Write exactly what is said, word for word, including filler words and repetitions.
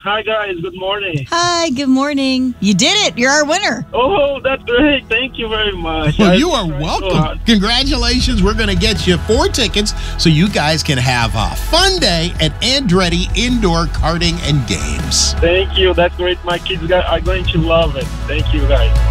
Hi, guys. Good morning. Hi, good morning. You did it. You're our winner. Oh, that's great. Thank you very much. Well, I you are tried so welcome. hard. Congratulations. We're going to get you four tickets so you guys can have a fun day at Andretti Indoor Karting and Games. Thank you. That's great. My kids are going to love it. Thank you, guys.